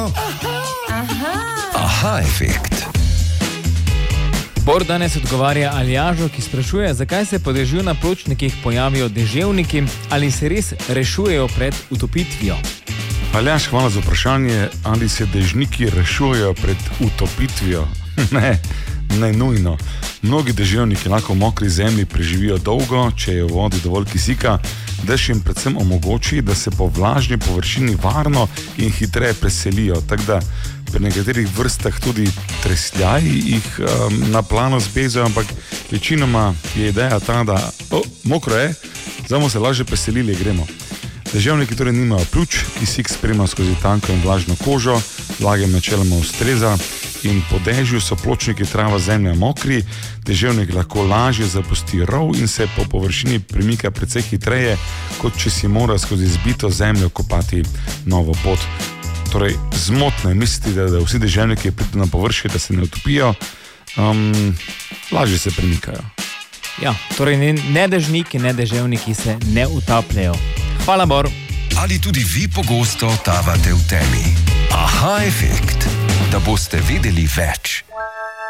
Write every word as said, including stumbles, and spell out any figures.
Aha, Aha efekt. Bor danes odgovarja Aljažu, ki sprašuje, zakaj se po dežju na pločnikih pojavijo deževniki ali se res rešujejo pred utopitvijo. Aljaž, hvala za vprašanje, ali se dežniki rešujejo pred utopitvijo. Ne, ne nujno. Mnogi deževniki lahko v mokri zemlji preživijo dolgo, če je v vodi dovolj kisika. Dež jim predvsem omogoči, da se po vlažni površini varno in hitreje preselijo. Tako da pri nekaterih vrstah tudi tresljaji jih um, na plano zbezajo, ampak večinoma je ideja ta, da oh, mokro je, zdaj bomo se lažje preselili, gremo. Deževniki torej nimajo pljuč, kisik sprema skozi tanko in vlažno kožo, vlaga jim načeloma ustreza in po dežju so pločniki, trava, zemlja mokri, deževnik lahko lažje zapusti rov in se po površini premika precej hitreje, kot če si mora skozi zbito zemljo kopati novo pot. Torej, zmotno je misliti, da, da vsi deževniki pridejo na površje, da se ne utopijo, um, lažje se premikajo. Ja, torej ne, ne dežniki, ne deževniki se ne utapljajo. Hvala, Bor. Ali tudi vi pogosto tavate v temi? Aha efekt, da boste vedeli več.